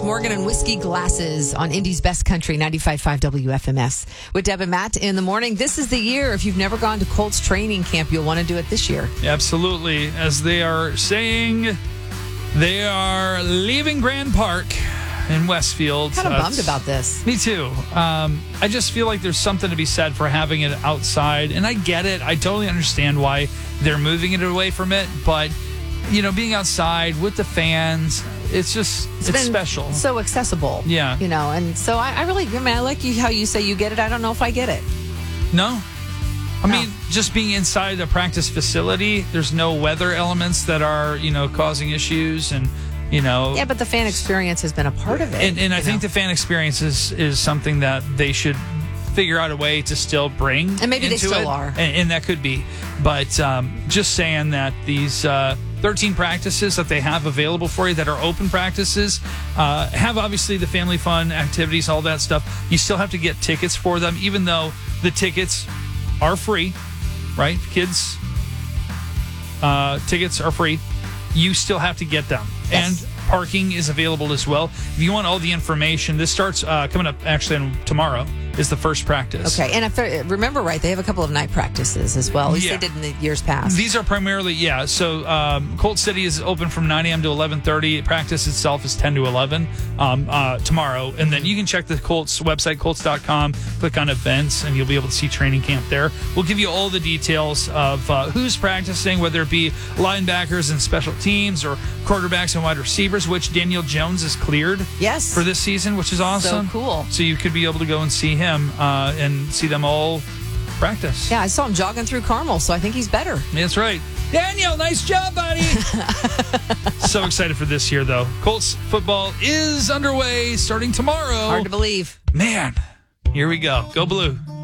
Morgan and Whiskey Glasses on Indy's Best Country, 95.5 WFMS. With Deb and Matt in the morning. This is the year. If you've never gone to Colts training camp, you'll want to do it this year. Absolutely. As they are saying, they are leaving Grand Park in Westfield. Kind of bummed about this. Me too. I just feel like there's something to be said for having it outside. And I get it. I totally understand why they're moving it away from it. But, you know, being outside with the fans, it's special. So accessible. Yeah. You know, and so I like how you say you get it. I don't know if I get it. No. I mean, just being inside the practice facility, there's no weather elements that are, causing issues and, Yeah, but the fan experience has been a part of it. And I think the fan experience is something that they should figure out a way to still bring. And maybe into they still it. are. And that could be. But just saying that these 13 practices that they have available for you that are open practices have obviously the family fun activities, all that stuff. You still have to get tickets for them, even though the tickets are free, right? Kids, tickets are free. You still have to get them. Yes. And parking is available as well. If you want all the information, this starts coming up actually tomorrow is the first practice. Okay, and if I remember right, they have a couple of night practices as well. At least they did in the years past. These are primarily, So Colt City is open from 9 a.m. to 11:30. Practice itself is 10 to 11 tomorrow. And then you can check the Colts website, colts.com, click on events, and you'll be able to see training camp there. We'll give you all the details of who's practicing, whether it be linebackers and special teams or quarterbacks and wide receivers, which Daniel Jones is cleared for this season, which is awesome. So cool. So you could be able to go and see him and see them all practice. Yeah, I saw him jogging through Carmel, so I think he's better. That's right. Daniel, nice job, buddy. So excited for this year, though. Colts football is underway starting tomorrow. Hard to believe. Man, here we go. Go Blue.